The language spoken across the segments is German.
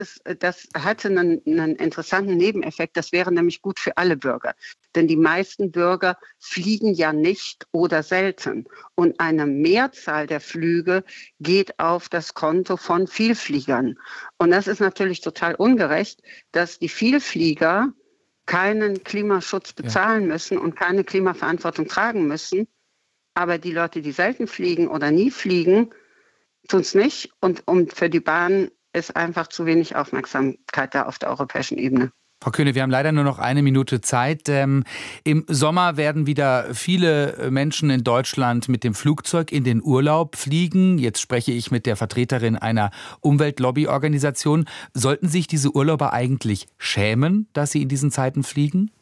das hatte einen interessanten Nebeneffekt. Das wäre nämlich gut für alle Bürger. Denn die meisten Bürger fliegen ja nicht oder selten. Und eine Mehrzahl der Flüge geht auf das Konto von Vielfliegern. Und das ist natürlich total ungerecht, dass die Vielflieger keinen Klimaschutz bezahlen müssen und keine Klimaverantwortung tragen müssen. Aber die Leute, die selten fliegen oder nie fliegen, tun es nicht. Und für die Bahn ist einfach zu wenig Aufmerksamkeit da auf der europäischen Ebene. Frau Köhne, wir haben leider nur noch 1 Minute Zeit. Im Sommer werden wieder viele Menschen in Deutschland mit dem Flugzeug in den Urlaub fliegen. Jetzt spreche ich mit der Vertreterin einer Umweltlobby-Organisation. Sollten sich diese Urlauber eigentlich schämen, dass sie in diesen Zeiten fliegen?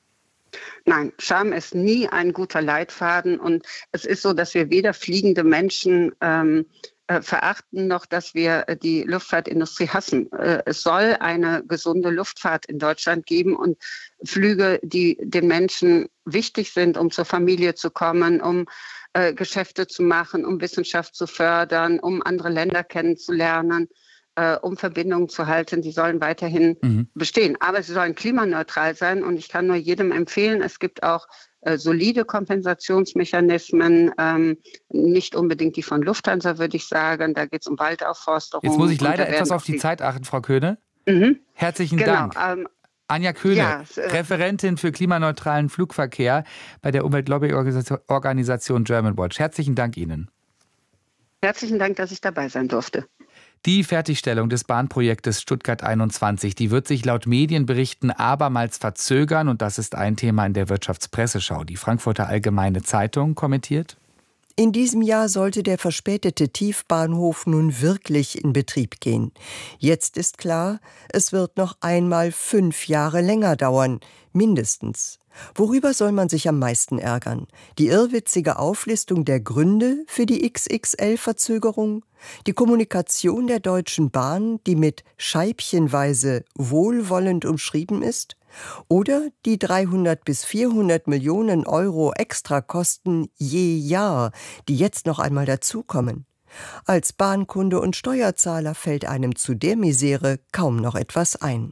Nein, Scham ist nie ein guter Leitfaden. Und es ist so, dass wir weder fliegende Menschen verachten, noch dass wir die Luftfahrtindustrie hassen. Es soll eine gesunde Luftfahrt in Deutschland geben und Flüge, die den Menschen wichtig sind, um zur Familie zu kommen, um Geschäfte zu machen, um Wissenschaft zu fördern, um andere Länder kennenzulernen, um Verbindungen zu halten, die sollen weiterhin bestehen. Aber sie sollen klimaneutral sein und ich kann nur jedem empfehlen, es gibt auch solide Kompensationsmechanismen, nicht unbedingt die von Lufthansa, würde ich sagen. Da geht es um Waldaufforstung. Jetzt muss ich leider etwas auf die Zeit achten, Frau Köhne. Herzlichen Dank. Anja Köhne, Referentin für klimaneutralen Flugverkehr bei der Umweltlobby-Organisation Germanwatch. Herzlichen Dank Ihnen. Herzlichen Dank, dass ich dabei sein durfte. Die Fertigstellung des Bahnprojektes Stuttgart 21, die wird sich laut Medienberichten abermals verzögern und das ist ein Thema in der Wirtschaftspresseschau. Die Frankfurter Allgemeine Zeitung kommentiert: In diesem Jahr sollte der verspätete Tiefbahnhof nun wirklich in Betrieb gehen. Jetzt ist klar, es wird noch einmal 5 Jahre länger dauern, mindestens. Worüber soll man sich am meisten ärgern? Die irrwitzige Auflistung der Gründe für die XXL-Verzögerung? Die Kommunikation der Deutschen Bahn, die mit scheibchenweise wohlwollend umschrieben ist? Oder die 300 bis 400 Millionen Euro Extrakosten je Jahr, die jetzt noch einmal dazukommen? Als Bahnkunde und Steuerzahler fällt einem zu der Misere kaum noch etwas ein.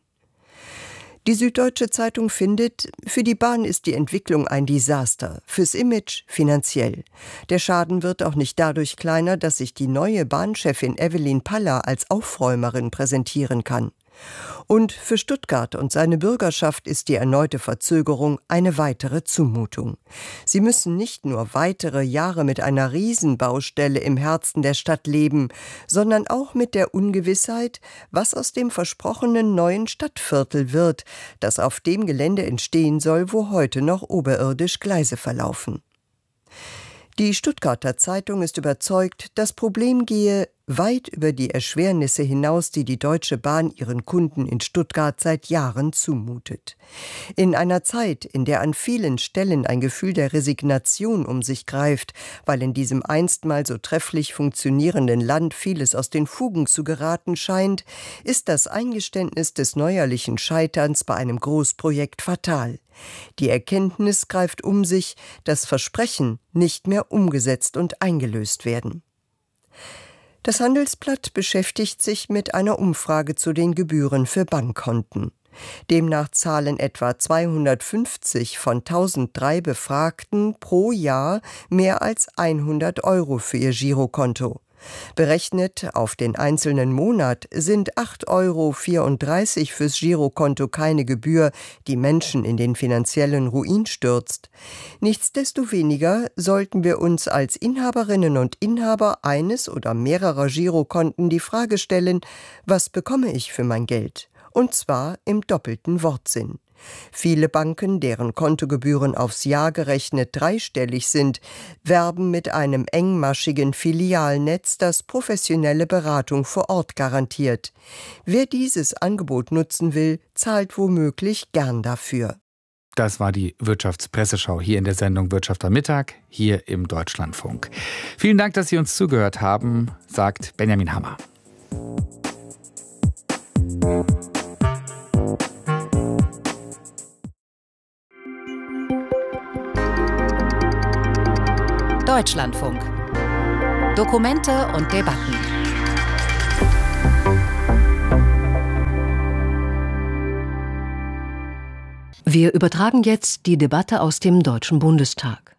Die Süddeutsche Zeitung findet, für die Bahn ist die Entwicklung ein Desaster, fürs Image finanziell. Der Schaden wird auch nicht dadurch kleiner, dass sich die neue Bahnchefin Evelyn Paller als Aufräumerin präsentieren kann. Und für Stuttgart und seine Bürgerschaft ist die erneute Verzögerung eine weitere Zumutung. Sie müssen nicht nur weitere Jahre mit einer Riesenbaustelle im Herzen der Stadt leben, sondern auch mit der Ungewissheit, was aus dem versprochenen neuen Stadtviertel wird, das auf dem Gelände entstehen soll, wo heute noch oberirdisch Gleise verlaufen. Die Stuttgarter Zeitung ist überzeugt, das Problem gehe weit über die Erschwernisse hinaus, die die Deutsche Bahn ihren Kunden in Stuttgart seit Jahren zumutet. In einer Zeit, in der an vielen Stellen ein Gefühl der Resignation um sich greift, weil in diesem einstmal so trefflich funktionierenden Land vieles aus den Fugen zu geraten scheint, ist das Eingeständnis des neuerlichen Scheiterns bei einem Großprojekt fatal. Die Erkenntnis greift um sich, dass Versprechen nicht mehr umgesetzt und eingelöst werden. Das Handelsblatt beschäftigt sich mit einer Umfrage zu den Gebühren für Bankkonten. Demnach zahlen etwa 250 von 1003 Befragten pro Jahr mehr als 100 Euro für ihr Girokonto. Berechnet auf den einzelnen Monat sind 8,34 Euro fürs Girokonto keine Gebühr, die Menschen in den finanziellen Ruin stürzt. Nichtsdestoweniger sollten wir uns als Inhaberinnen und Inhaber eines oder mehrerer Girokonten die Frage stellen, was bekomme ich für mein Geld? Und zwar im doppelten Wortsinn. Viele Banken, deren Kontogebühren aufs Jahr gerechnet dreistellig sind, werben mit einem engmaschigen Filialnetz, das professionelle Beratung vor Ort garantiert. Wer dieses Angebot nutzen will, zahlt womöglich gern dafür. Das war die Wirtschaftspresseschau hier in der Sendung Wirtschaft am Mittag, hier im Deutschlandfunk. Vielen Dank, dass Sie uns zugehört haben, sagt Benjamin Hammer. Deutschlandfunk. Dokumente und Debatten. Wir übertragen jetzt die Debatte aus dem Deutschen Bundestag.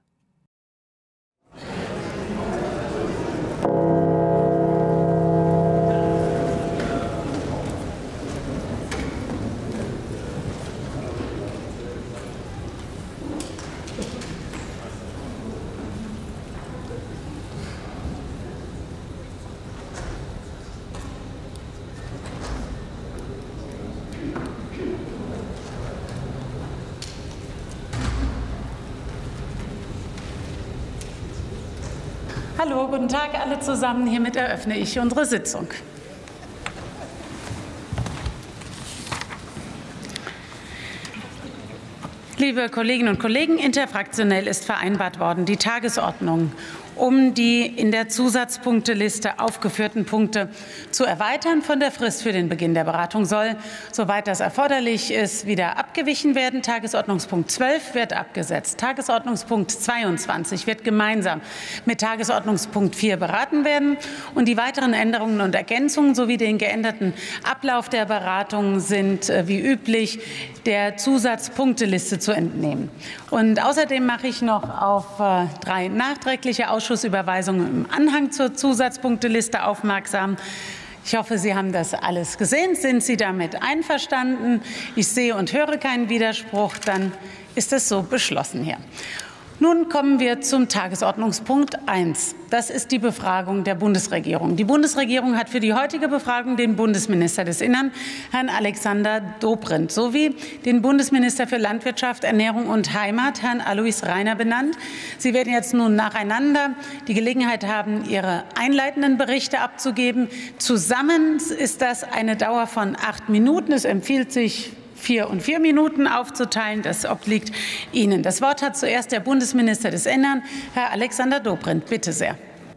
Hallo, guten Tag alle zusammen. Hiermit eröffne ich unsere Sitzung. Liebe Kolleginnen und Kollegen, interfraktionell ist vereinbart worden, die Tagesordnung um die in der Zusatzpunkteliste aufgeführten Punkte zu erweitern. Von der Frist für den Beginn der Beratung soll, soweit das erforderlich ist, wieder abgewichen werden. Tagesordnungspunkt 12 wird abgesetzt. Tagesordnungspunkt 22 wird gemeinsam mit Tagesordnungspunkt 4 beraten werden. Und die weiteren Änderungen und Ergänzungen sowie den geänderten Ablauf der Beratung sind wie üblich der Zusatzpunkteliste zu entnehmen. Und außerdem mache ich noch auf 3 nachträgliche Ausschussüberweisungen im Anhang zur Zusatzpunkteliste aufmerksam. Ich hoffe, Sie haben das alles gesehen. Sind Sie damit einverstanden? Ich sehe und höre keinen Widerspruch. Dann ist es so beschlossen hier. Nun kommen wir zum Tagesordnungspunkt 1. Das ist die Befragung der Bundesregierung. Die Bundesregierung hat für die heutige Befragung den Bundesminister des Innern, Herrn Alexander Dobrindt, sowie den Bundesminister für Landwirtschaft, Ernährung und Heimat, Herrn Alois Rainer, benannt. Sie werden jetzt nun nacheinander die Gelegenheit haben, ihre einleitenden Berichte abzugeben. Zusammen ist das eine Dauer von 8 Minuten. Es empfiehlt sich, 4 und 4 Minuten aufzuteilen. Das obliegt Ihnen. Das Wort hat zuerst der Bundesminister des Innern, Herr Alexander Dobrindt. Bitte sehr.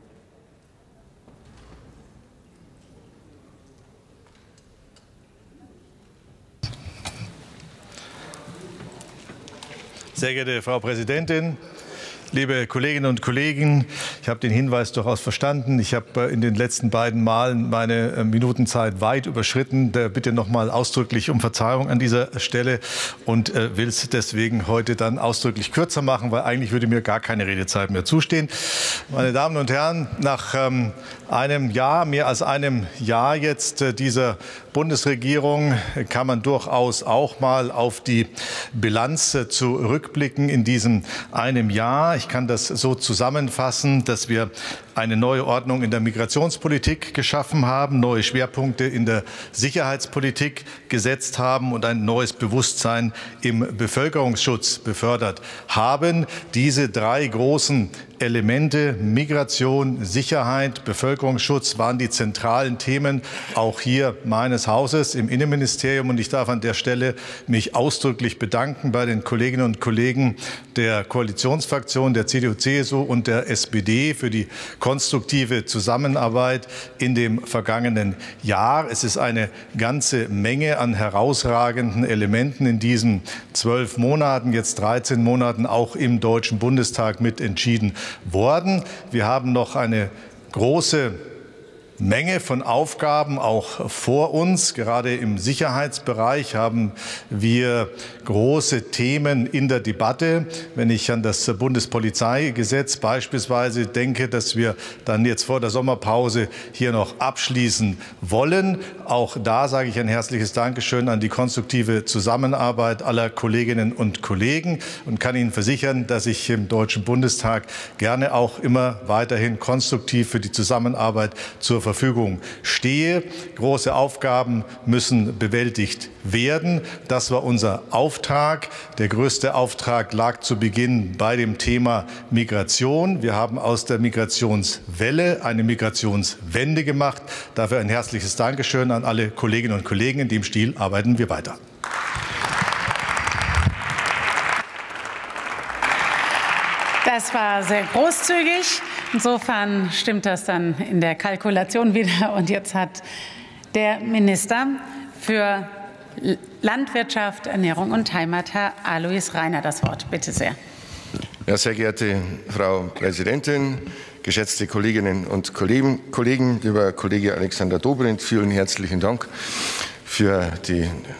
Sehr geehrte Frau Präsidentin, liebe Kolleginnen und Kollegen, ich habe den Hinweis durchaus verstanden. Ich habe in den letzten beiden Malen meine Minutenzeit weit überschritten. Bitte noch mal ausdrücklich um Verzeihung an dieser Stelle und will es deswegen heute dann ausdrücklich kürzer machen, weil eigentlich würde mir gar keine Redezeit mehr zustehen. Meine Damen und Herren, nach einem Jahr, mehr als einem Jahr jetzt dieser Bundesregierung kann man durchaus auch mal auf die Bilanz zurückblicken in diesem einem Jahr. Ich kann das so zusammenfassen, dass wir eine neue Ordnung in der Migrationspolitik geschaffen haben, neue Schwerpunkte in der Sicherheitspolitik gesetzt haben und ein neues Bewusstsein im Bevölkerungsschutz befördert haben. Diese 3 großen Elemente Migration, Sicherheit, Bevölkerungsschutz waren die zentralen Themen auch hier meines Hauses im Innenministerium. Und ich darf an der Stelle mich ausdrücklich bedanken bei den Kolleginnen und Kollegen der Koalitionsfraktion, der CDU, CSU und der SPD für die konstruktive Zusammenarbeit in dem vergangenen Jahr. Es ist eine ganze Menge an herausragenden Elementen in diesen 12 Monaten, jetzt 13 Monaten auch im Deutschen Bundestag mit entschieden worden. Wir haben noch eine große Menge von Aufgaben auch vor uns. Gerade im Sicherheitsbereich haben wir große Themen in der Debatte. Wenn ich an das Bundespolizeigesetz beispielsweise denke, dass wir dann jetzt vor der Sommerpause hier noch abschließen wollen. Auch da sage ich ein herzliches Dankeschön an die konstruktive Zusammenarbeit aller Kolleginnen und Kollegen und kann Ihnen versichern, dass ich im Deutschen Bundestag gerne auch immer weiterhin konstruktiv für die Zusammenarbeit zur Verfügung stehe. Große Aufgaben müssen bewältigt werden. Das war unser Auftrag. Der größte Auftrag lag zu Beginn bei dem Thema Migration. Wir haben aus der Migrationswelle eine Migrationswende gemacht. Dafür ein herzliches Dankeschön an alle Kolleginnen und Kollegen. In dem Stil arbeiten wir weiter. Das war sehr großzügig. Insofern stimmt das dann in der Kalkulation wieder. Und jetzt hat der Minister für Landwirtschaft, Ernährung und Heimat, Herr Alois Rainer, das Wort. Bitte sehr. Ja, sehr geehrte Frau Präsidentin, geschätzte Kolleginnen und Kollegen, lieber Kollege Alexander Dobrindt, vielen herzlichen Dank für die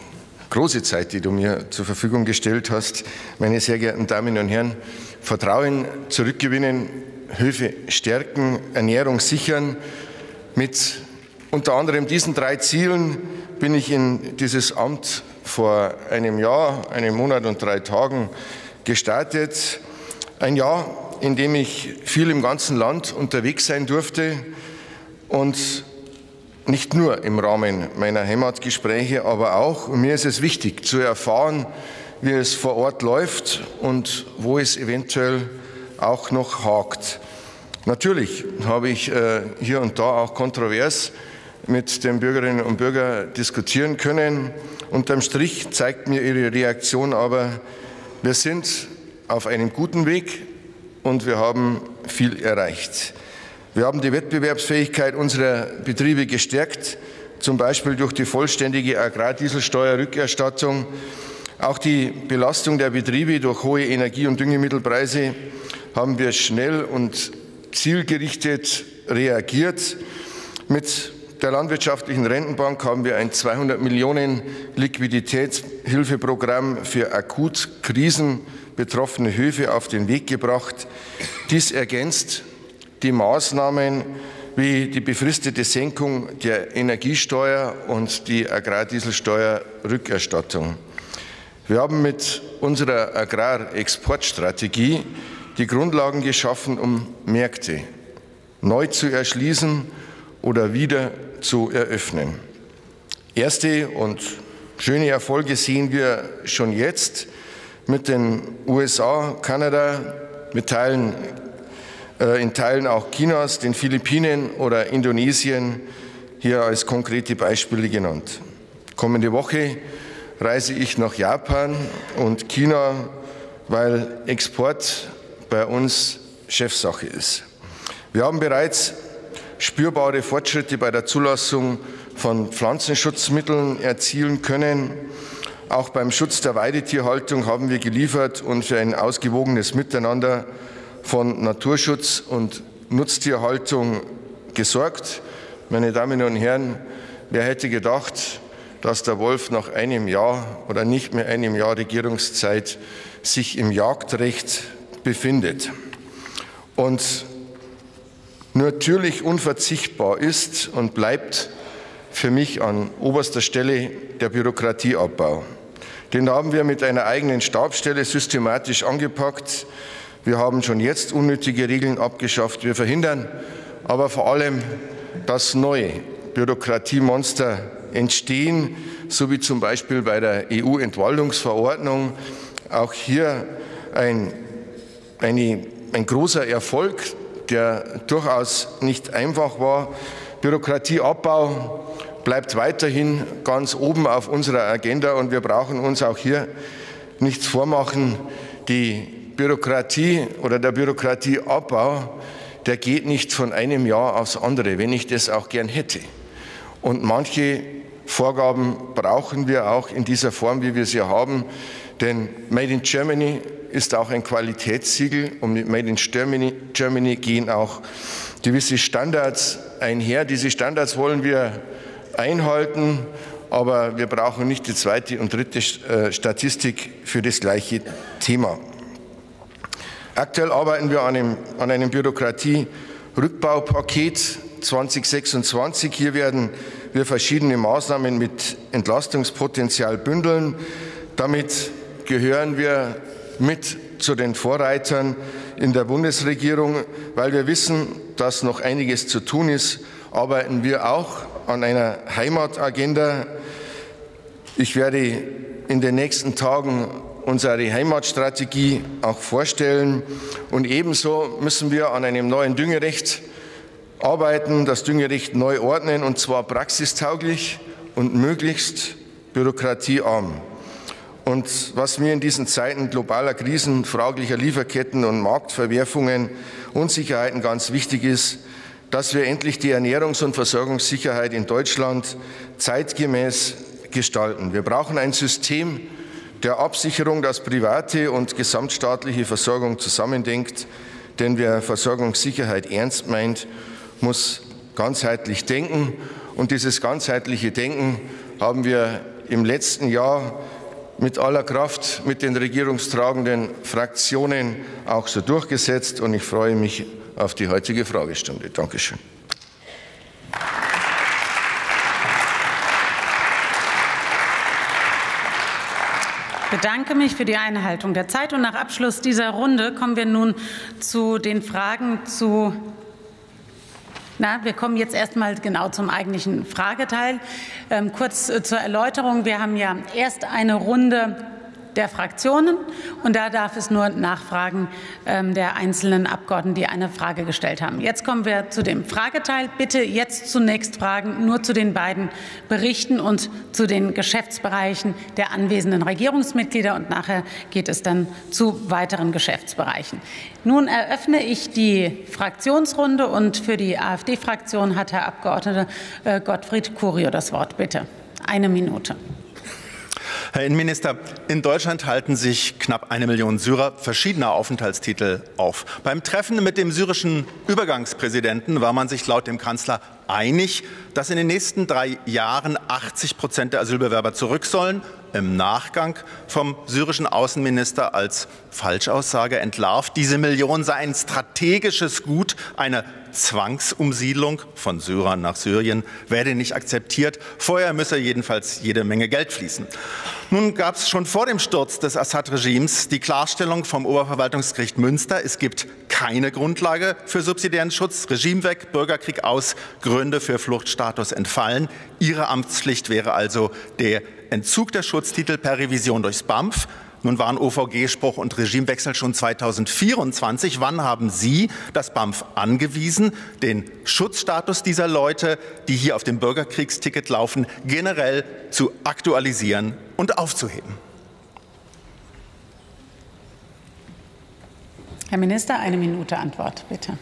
große Zeit, die du mir zur Verfügung gestellt hast. Meine sehr geehrten Damen und Herren, Vertrauen zurückgewinnen, Höfe stärken, Ernährung sichern. Mit unter anderem diesen 3 Zielen bin ich in dieses Amt vor einem Jahr, einem Monat und 3 Tagen gestartet. Ein Jahr, in dem ich viel im ganzen Land unterwegs sein durfte und nicht nur im Rahmen meiner Heimatgespräche, aber auch, und mir ist es wichtig, zu erfahren, wie es vor Ort läuft und wo es eventuell auch noch hakt. Natürlich habe ich hier und da auch kontrovers mit den Bürgerinnen und Bürgern diskutieren können. Unterm Strich zeigt mir Ihre Reaktion aber, wir sind auf einem guten Weg und wir haben viel erreicht. Wir haben die Wettbewerbsfähigkeit unserer Betriebe gestärkt, zum Beispiel durch die vollständige Agrardieselsteuerrückerstattung. Auch die Belastung der Betriebe durch hohe Energie- und Düngemittelpreise haben wir schnell und zielgerichtet reagiert. Mit der Landwirtschaftlichen Rentenbank haben wir ein 200 Millionen Liquiditätshilfeprogramm für akut krisenbetroffene Höfe auf den Weg gebracht. Dies ergänzt die Maßnahmen wie die befristete Senkung der Energiesteuer und die Agrardieselsteuerrückerstattung. Wir haben mit unserer Agrarexportstrategie die Grundlagen geschaffen, um Märkte neu zu erschließen oder wieder zu eröffnen. Erste und schöne Erfolge sehen wir schon jetzt mit den USA, Kanada, in Teilen auch Chinas, den Philippinen oder Indonesien, hier als konkrete Beispiele genannt. Kommende Woche reise ich nach Japan und China, weil Export bei uns Chefsache ist. Wir haben bereits spürbare Fortschritte bei der Zulassung von Pflanzenschutzmitteln erzielen können. Auch beim Schutz der Weidetierhaltung haben wir geliefert und für ein ausgewogenes Miteinander von Naturschutz und Nutztierhaltung gesorgt. Meine Damen und Herren, wer hätte gedacht, dass der Wolf nach einem Jahr oder nicht mehr einem Jahr Regierungszeit sich im Jagdrecht befindet und natürlich unverzichtbar ist und bleibt für mich an oberster Stelle der Bürokratieabbau. Den haben wir mit einer eigenen Stabsstelle systematisch angepackt. Wir haben schon jetzt unnötige Regeln abgeschafft. Wir verhindern aber vor allem, dass neue Bürokratiemonster entstehen, so wie zum Beispiel bei der EU-Entwaldungsverordnung. Auch hier ein großer Erfolg, der durchaus nicht einfach war. Bürokratieabbau bleibt weiterhin ganz oben auf unserer Agenda und wir brauchen uns auch hier nichts vormachen. Die Bürokratie oder der Bürokratieabbau, der geht nicht von einem Jahr aufs andere, wenn ich das auch gern hätte. Und manche Vorgaben brauchen wir auch in dieser Form, wie wir sie haben, denn Made in Germany ist auch ein Qualitätssiegel und mit Made in Germany gehen auch gewisse Standards einher. Diese Standards wollen wir einhalten, aber wir brauchen nicht die zweite und dritte Statistik für das gleiche Thema. Aktuell arbeiten wir an einem Bürokratie-Rückbaupaket 2026. Hier werden wir verschiedene Maßnahmen mit Entlastungspotenzial bündeln. Damit gehören wir mit zu den Vorreitern in der Bundesregierung. Weil wir wissen, dass noch einiges zu tun ist, arbeiten wir auch an einer Heimatagenda. Ich werde in den nächsten Tagen unsere Heimatstrategie auch vorstellen. Und ebenso müssen wir an einem neuen Düngerecht arbeiten, das Düngerecht neu ordnen, und zwar praxistauglich und möglichst bürokratiearm. Und was mir in diesen Zeiten globaler Krisen, fraglicher Lieferketten und Marktverwerfungen, Unsicherheiten ganz wichtig ist, dass wir endlich die Ernährungs- und Versorgungssicherheit in Deutschland zeitgemäß gestalten. Wir brauchen ein System der Absicherung, das private und gesamtstaatliche Versorgung zusammendenkt. Denn wer Versorgungssicherheit ernst meint, muss ganzheitlich denken. Und dieses ganzheitliche Denken haben wir im letzten Jahr mit aller Kraft mit den regierungstragenden Fraktionen auch so durchgesetzt. Und ich freue mich auf die heutige Fragestunde. Dankeschön. Ich bedanke mich für die Einhaltung der Zeit. Und nach Abschluss dieser Runde kommen wir nun zu den Fragen zu... wir kommen jetzt erstmal genau zum eigentlichen Frageteil. Kurz zur Erläuterung. Wir haben ja erst eine Runde der Fraktionen und da darf es nur Nachfragen der einzelnen Abgeordneten, die eine Frage gestellt haben. Jetzt kommen wir zu dem Frageteil. Bitte jetzt zunächst Fragen nur zu den beiden Berichten und zu den Geschäftsbereichen der anwesenden Regierungsmitglieder und nachher geht es dann zu weiteren Geschäftsbereichen. Nun eröffne ich die Fraktionsrunde und für die AfD-Fraktion hat Herr Abgeordneter Gottfried Curio das Wort. Bitte, 1 Minute. Herr Innenminister, in Deutschland halten sich knapp 1 Million Syrer verschiedener Aufenthaltstitel auf. Beim Treffen mit dem syrischen Übergangspräsidenten war man sich laut dem Kanzler einig, dass in den nächsten 3 Jahren 80% der Asylbewerber zurück sollen. Im Nachgang vom syrischen Außenminister als Falschaussage entlarvt, diese Million sei ein strategisches Gut, eine Zwangsumsiedlung von Syrern nach Syrien werde nicht akzeptiert. Vorher müsse jedenfalls jede Menge Geld fließen. Nun gab es schon vor dem Sturz des Assad-Regimes die Klarstellung vom Oberverwaltungsgericht Münster, es gibt keine Grundlage für subsidiären Schutz, Regime weg, Bürgerkrieg aus, Gründe für Fluchtstatus entfallen. Ihre Amtspflicht wäre also der Entzug der Schutztitel per Revision durchs BAMF. Nun waren OVG-Spruch und Regimewechsel schon 2024. Wann haben Sie das BAMF angewiesen, den Schutzstatus dieser Leute, die hier auf dem Bürgerkriegsticket laufen, generell zu aktualisieren und aufzuheben? Herr Minister, 1 Minute Antwort, bitte.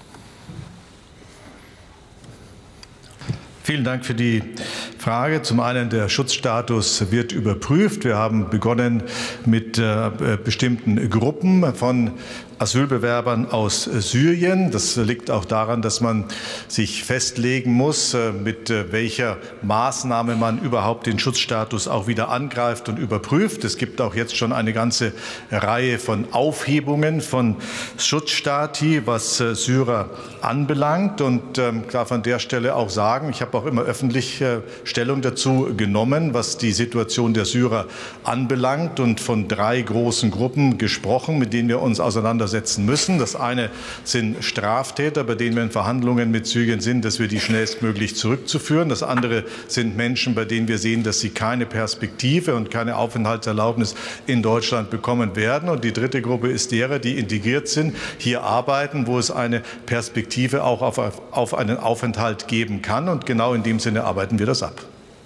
Vielen Dank für die Frage. Zum einen, der Schutzstatus wird überprüft. Wir haben begonnen mit bestimmten Gruppen von Asylbewerbern aus Syrien. Das liegt auch daran, dass man sich festlegen muss, mit welcher Maßnahme man überhaupt den Schutzstatus auch wieder angreift und überprüft. Es gibt auch jetzt schon eine ganze Reihe von Aufhebungen von Schutzstati, was Syrer anbelangt. Und ich darf an der Stelle auch sagen, ich habe auch immer öffentlich Stellung dazu genommen, was die Situation der Syrer anbelangt und von 3 großen Gruppen gesprochen, mit denen wir uns auseinandersetzen müssen. Das eine sind Straftäter, bei denen wir in Verhandlungen mit Syrien sind, dass wir die schnellstmöglich zurückzuführen. Das andere sind Menschen, bei denen wir sehen, dass sie keine Perspektive und keine Aufenthaltserlaubnis in Deutschland bekommen werden. Und die dritte Gruppe ist derer, die integriert sind, hier arbeiten, wo es eine Perspektive auch auf einen Aufenthalt geben kann. Und genau in dem Sinne arbeiten wir das ab.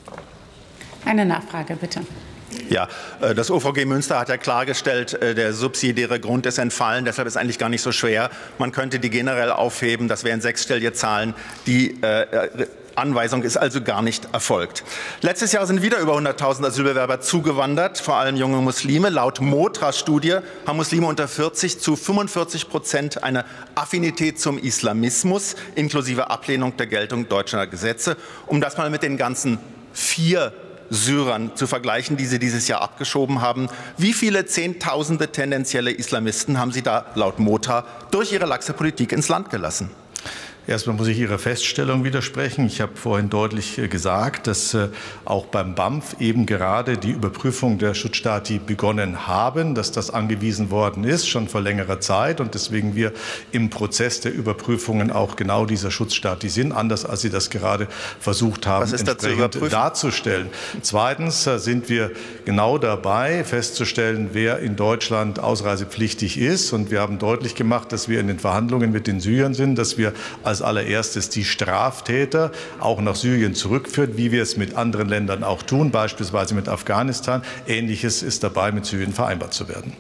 Eine Nachfrage, bitte. Ja, das OVG Münster hat ja klargestellt, der subsidiäre Grund ist entfallen. Deshalb ist eigentlich gar nicht so schwer. Man könnte die generell aufheben. Das wären 6-stellige Zahlen. Die Anweisung ist also gar nicht erfolgt. Letztes Jahr sind wieder über 100.000 Asylbewerber zugewandert, vor allem junge Muslime. Laut Motra-Studie haben Muslime unter 40 zu 45% eine Affinität zum Islamismus, inklusive Ablehnung der Geltung deutscher Gesetze. Um das mal mit den ganzen 4 Syrern zu vergleichen, die Sie dieses Jahr abgeschoben haben. Wie viele Zehntausende tendenzielle Islamisten haben Sie da laut Motra durch Ihre laxe Politik ins Land gelassen? Erstmal muss ich Ihrer Feststellung widersprechen. Ich habe vorhin deutlich gesagt, dass auch beim BAMF eben gerade die Überprüfung der Schutzstati begonnen haben, dass das angewiesen worden ist, schon vor längerer Zeit und deswegen wir im Prozess der Überprüfungen auch genau dieser Schutzstati sind, anders als Sie das gerade versucht haben, entsprechend darzustellen. Zweitens sind wir genau dabei, festzustellen, wer in Deutschland ausreisepflichtig ist und wir haben deutlich gemacht, dass wir in den Verhandlungen mit den Syrern sind, dass wir als allererstes die Straftäter auch nach Syrien zurückführt, wie wir es mit anderen Ländern auch tun, beispielsweise mit Afghanistan. Ähnliches ist dabei, mit Syrien vereinbart zu werden.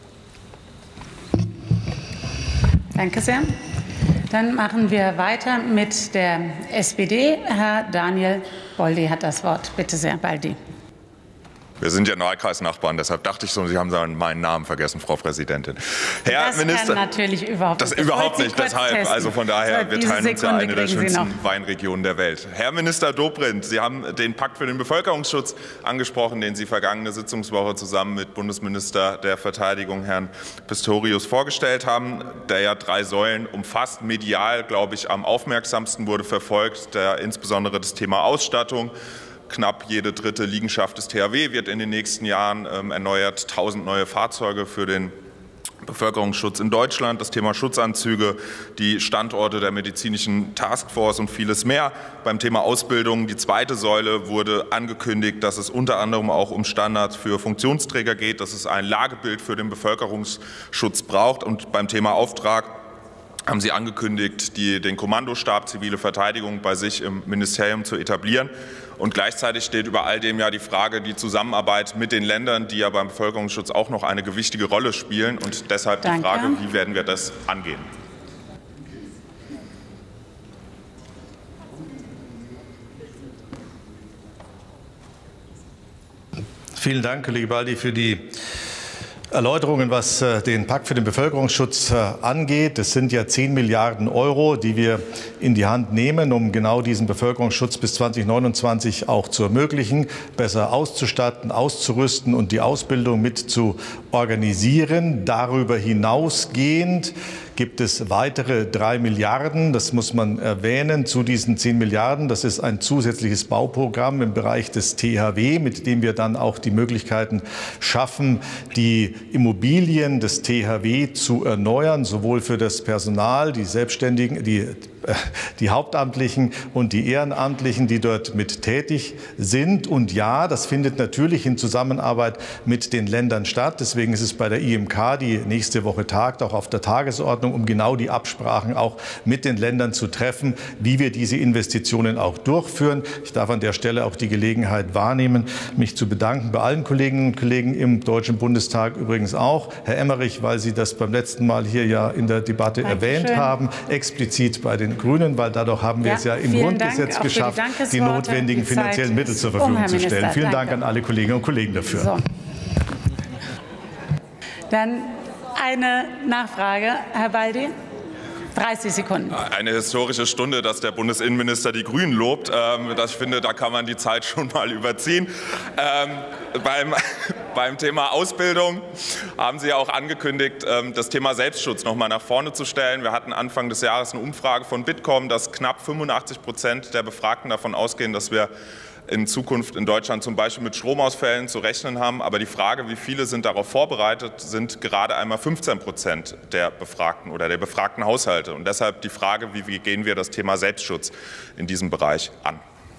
Danke sehr. Dann machen wir weiter mit der SPD. Herr Daniel Boldi hat das Wort. Bitte sehr, Baldi. Wir sind ja Wahlkreisnachbarn, deshalb dachte ich so, Sie haben meinen Namen vergessen, Frau Präsidentin. Herr das Minister, kann natürlich überhaupt nicht. Das überhaupt nicht, deshalb. Testen. Also von daher, wir teilen uns ja eine der schönsten Weinregionen der Welt. Herr Minister Dobrindt, Sie haben den Pakt für den Bevölkerungsschutz angesprochen, den Sie vergangene Sitzungswoche zusammen mit Bundesminister der Verteidigung, Herrn Pistorius, vorgestellt haben, der ja 3 Säulen umfasst. Medial, glaube ich, am aufmerksamsten wurde verfolgt, insbesondere das Thema Ausstattung. Knapp jede 3. Liegenschaft des THW wird in den nächsten Jahren erneuert. 1000 neue Fahrzeuge für den Bevölkerungsschutz in Deutschland, das Thema Schutzanzüge, die Standorte der medizinischen Taskforce und vieles mehr. Beim Thema Ausbildung, die 2. Säule, wurde angekündigt, dass es unter anderem auch um Standards für Funktionsträger geht, dass es ein Lagebild für den Bevölkerungsschutz braucht. Und beim Thema Auftrag haben Sie angekündigt, den Kommandostab Zivile Verteidigung bei sich im Ministerium zu etablieren. Und gleichzeitig steht über all dem ja die Frage, die Zusammenarbeit mit den Ländern, die ja beim Bevölkerungsschutz auch noch eine gewichtige Rolle spielen. Und deshalb die Frage, wie werden wir das angehen? Vielen Dank, Kollege Baldi, für die Erläuterungen, was den Pakt für den Bevölkerungsschutz angeht. Es sind ja 10 Milliarden Euro, die wir in die Hand nehmen, um genau diesen Bevölkerungsschutz bis 2029 auch zu ermöglichen, besser auszustatten, auszurüsten und die Ausbildung mit zu organisieren. Darüber hinausgehend gibt es weitere 3 Milliarden, das muss man erwähnen, zu diesen 10 Milliarden. Das ist ein zusätzliches Bauprogramm im Bereich des THW, mit dem wir dann auch die Möglichkeiten schaffen, die Immobilien des THW zu erneuern, sowohl für das Personal, die Selbstständigen, die Hauptamtlichen und die Ehrenamtlichen, die dort mit tätig sind. Und ja, das findet natürlich in Zusammenarbeit mit den Ländern statt. Deswegen ist es bei der IMK, die nächste Woche tagt, auch auf der Tagesordnung, um genau die Absprachen auch mit den Ländern zu treffen, wie wir diese Investitionen auch durchführen. Ich darf an der Stelle auch die Gelegenheit wahrnehmen, mich zu bedanken bei allen Kolleginnen und Kollegen im Deutschen Bundestag, übrigens auch Herr Emmerich, weil Sie das beim letzten Mal hier ja in der Debatte erwähnt haben, explizit bei den Grünen, weil dadurch haben wir es ja im Grundgesetz geschafft, die notwendigen finanziellen Mittel zur Verfügung zu stellen. Vielen Dank an alle Kolleginnen und Kollegen dafür. So. Dann eine Nachfrage, Herr Baldi. 30 Sekunden. Eine historische Stunde, dass der Bundesinnenminister die Grünen lobt. Ich finde, da kann man die Zeit schon mal überziehen. Beim Thema Ausbildung haben Sie ja auch angekündigt, das Thema Selbstschutz noch mal nach vorne zu stellen. Wir hatten Anfang des Jahres eine Umfrage von Bitkom, dass knapp 85% der Befragten davon ausgehen, dass wir in Zukunft in Deutschland zum Beispiel mit Stromausfällen zu rechnen haben. Aber die Frage, wie viele sind darauf vorbereitet, sind gerade einmal 15% der Befragten oder der befragten Haushalte. Und deshalb die Frage, wie gehen wir das Thema Selbstschutz in diesem Bereich an?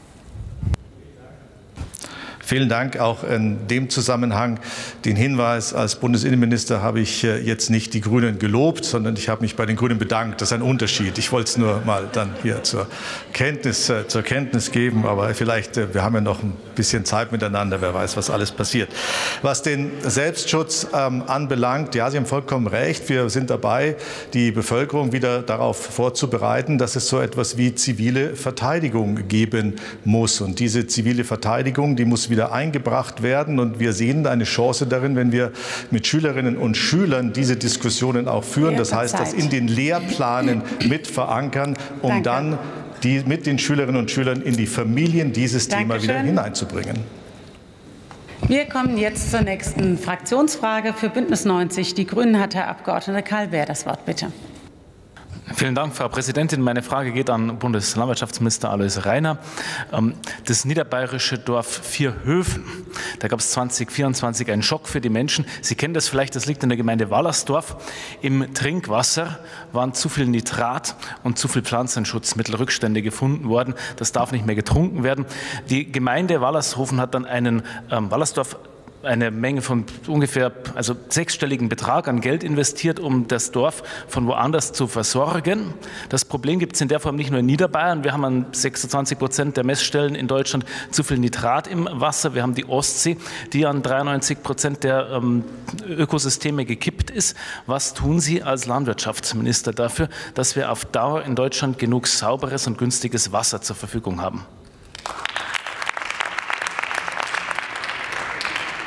Vielen Dank. Auch in dem Zusammenhang den Hinweis, als Bundesinnenminister habe ich jetzt nicht die Grünen gelobt, sondern ich habe mich bei den Grünen bedankt. Das ist ein Unterschied. Ich wollte es nur mal dann hier zur Kenntnis geben, aber vielleicht, wir haben ja noch ein bisschen Zeit miteinander, wer weiß, was alles passiert. Was den Selbstschutz anbelangt, ja, Sie haben vollkommen recht, wir sind dabei, die Bevölkerung wieder darauf vorzubereiten, dass es so etwas wie zivile Verteidigung geben muss. Und diese zivile Verteidigung, die muss wieder eingebracht werden. Und wir sehen eine Chance darin, wenn wir mit Schülerinnen und Schülern diese Diskussionen auch führen. Das heißt, das in den Lehrplänen mit verankern, um dann mit den Schülerinnen und Schülern in die Familien dieses Thema wieder hineinzubringen. Wir kommen jetzt zur nächsten Fraktionsfrage. Für Bündnis 90 Die Grünen hat Herr Abgeordneter Karl Beer das Wort, bitte. Vielen Dank, Frau Präsidentin. Meine Frage geht an Bundeslandwirtschaftsminister Alois Rainer. Das niederbayerische Dorf Vierhöfen, da gab es 2024 einen Schock für die Menschen. Sie kennen das vielleicht, das liegt in der Gemeinde Wallersdorf. Im Trinkwasser waren zu viel Nitrat und zu viel Pflanzenschutzmittelrückstände gefunden worden. Das darf nicht mehr getrunken werden. Die Gemeinde Wallershofen hat dann Wallersdorf eine Menge von ungefähr 6-stelligen Betrag an Geld investiert, um das Dorf von woanders zu versorgen. Das Problem gibt es in der Form nicht nur in Niederbayern. Wir haben an 26% der Messstellen in Deutschland zu viel Nitrat im Wasser. Wir haben die Ostsee, die an 93% der Ökosysteme gekippt ist. Was tun Sie als Landwirtschaftsminister dafür, dass wir auf Dauer in Deutschland genug sauberes und günstiges Wasser zur Verfügung haben?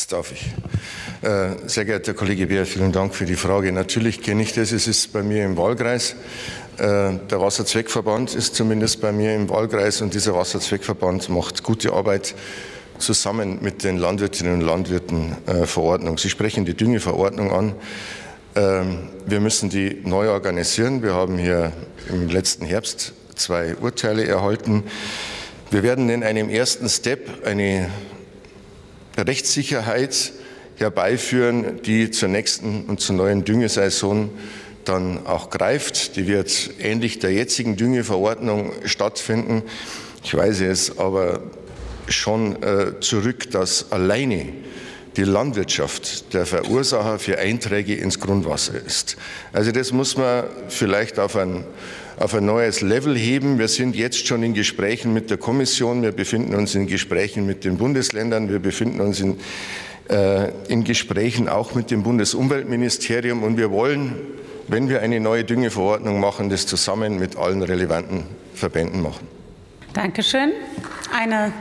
Jetzt darf ich. Sehr geehrter Kollege Beer, vielen Dank für die Frage. Natürlich kenne ich das. Es ist bei mir im Wahlkreis. Der Wasserzweckverband ist zumindest bei mir im Wahlkreis und dieser Wasserzweckverband macht gute Arbeit zusammen mit den Landwirtinnen und Landwirten vor Ort. Sie sprechen die Düngeverordnung an. Wir müssen die neu organisieren. Wir haben hier im letzten Herbst 2 Urteile erhalten. Wir werden in einem ersten Step eine Rechtssicherheit herbeiführen, die zur nächsten und zur neuen Düngesaison dann auch greift. Die wird ähnlich der jetzigen Düngeverordnung stattfinden. Ich weise es aber schon zurück, dass alleine die Landwirtschaft der Verursacher für Einträge ins Grundwasser ist. Also das muss man vielleicht auf ein neues Level heben. Wir sind jetzt schon in Gesprächen mit der Kommission, wir befinden uns in Gesprächen mit den Bundesländern, wir befinden uns in Gesprächen auch mit dem Bundesumweltministerium und wir wollen, wenn wir eine neue Düngeverordnung machen, das zusammen mit allen relevanten Verbänden machen. Dankeschön. Eine